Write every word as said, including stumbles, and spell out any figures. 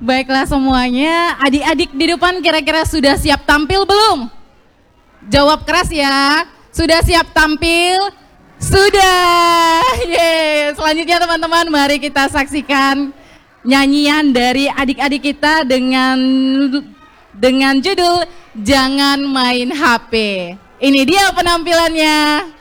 Baiklah semuanya, adik-adik di depan kira-kira sudah siap tampil belum? Jawab keras ya. Sudah siap tampil? Sudah. Yeay. Selanjutnya teman-teman, mari kita saksikan nyanyian dari adik-adik kita dengan dengan judul Jangan Main H P. Ini dia penampilannya.